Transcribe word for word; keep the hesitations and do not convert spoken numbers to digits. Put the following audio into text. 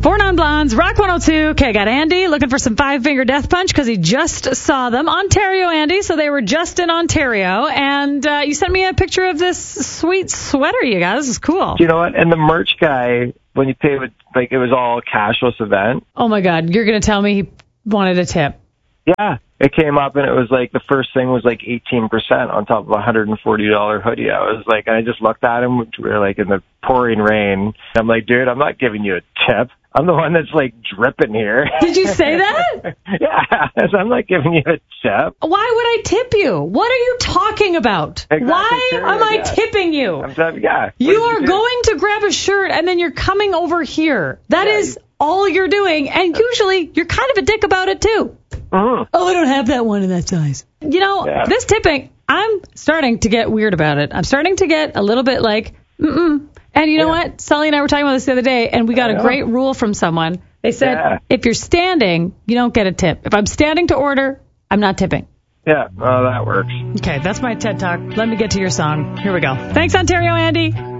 Four Non-Blondes, Rock one oh two. Okay, got Andy looking for some Five Finger Death Punch because he just saw them. Ontario, Andy, so they were just in Ontario. And uh, you sent me a picture of this sweet sweater you got. This is cool. You know what? And the merch guy, when you pay with, like, it was all cashless event. Oh, my God. You're going to tell me he wanted a tip. Yeah. It came up, and it was like the first thing was like eighteen percent on top of a one hundred forty dollars hoodie. I was like, I just looked at him. We were like in the pouring rain. I'm like, dude, I'm not giving you a tip. I'm the one that's like dripping here. Did you say that? Yeah. So I'm not giving you a tip. Why would I tip you? What are you talking about? Exactly, Why period, am I yeah. tipping you? I'm t- yeah. You are you going to grab a shirt and then you're coming over here. That yeah, is all you're doing. And usually you're kind of a dick about it too. Mm-hmm. Oh, I don't have that one in that size. You know, yeah. This tipping, I'm starting to get weird about it. I'm starting to get a little bit like, mm-mm. And you know yeah. what? Sully and I were talking about this the other day, and we got a great rule from someone. They said, yeah. if you're standing, you don't get a tip. If I'm standing to order, I'm not tipping. Yeah, well, that works. Okay, that's my TED Talk. Let me get to your song. Here we go. Thanks, Ontario Andy.